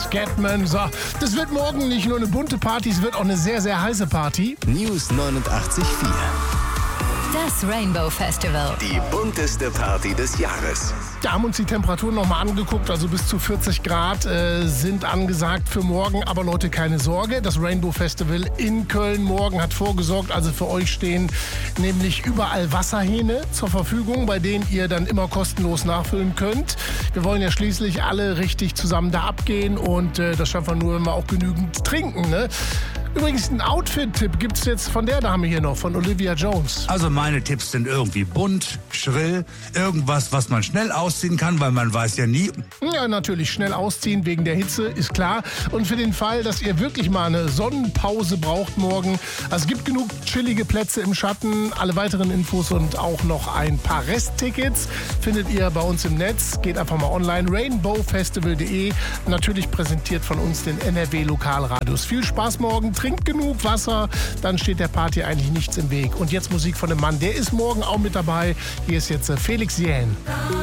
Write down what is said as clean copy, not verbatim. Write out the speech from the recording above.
Scatman. So, das wird morgen nicht nur eine bunte Party, es wird auch eine sehr, sehr heiße Party. News 89.4. Das Rainbow Festival. Die bunteste Party des Jahres. Wir haben uns die Temperaturen nochmal angeguckt, also bis zu 40 Grad sind angesagt für morgen. Aber Leute, keine Sorge, das Rainbow Festival in Köln morgen hat vorgesorgt. Also für euch stehen nämlich überall Wasserhähne zur Verfügung, bei denen ihr dann immer kostenlos nachfüllen könnt. Wir wollen ja schließlich alle richtig zusammen da abgehen und das schaffen wir nur, wenn wir auch genügend trinken, ne? Übrigens, einen Outfit-Tipp gibt es jetzt von der Dame hier noch, von Olivia Jones. Also meine Tipps sind irgendwie bunt, schrill, irgendwas, was man schnell ausziehen kann, weil man weiß ja nie. Ja, natürlich schnell ausziehen wegen der Hitze, ist klar. Und für den Fall, dass ihr wirklich mal eine Sonnenpause braucht morgen, also es gibt genug chillige Plätze im Schatten. Alle weiteren Infos und auch noch ein paar Resttickets findet ihr bei uns im Netz. Geht einfach mal online, rainbowfestival.de. Natürlich präsentiert von uns den NRW Lokalradios. Viel Spaß morgen. Trinkt genug Wasser, dann steht der Party eigentlich nichts im Weg. Und jetzt Musik von einem Mann, der ist morgen auch mit dabei. Hier ist jetzt Felix Jähn.